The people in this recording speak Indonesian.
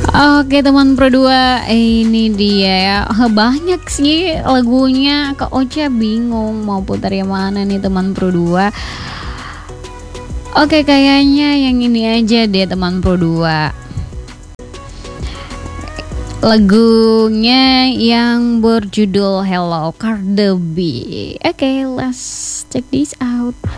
Oke teman Pro 2, ini dia ya. Banyak sih lagunya, Kak Ocha bingung mau putar yang mana nih teman Pro 2. Oke, kayaknya yang ini aja deh teman Pro 2. Lagunya yang berjudul Hello Cardi B. Oke, let's check this out.